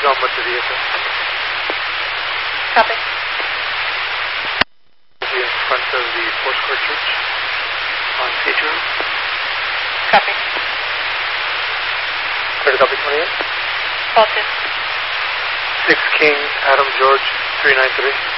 number to vehicle. Copy. Will be in front of the Foursquare Church on Sage Road. Copy. Clear to copy 28. Call 2. 6 King, Adam George, 393.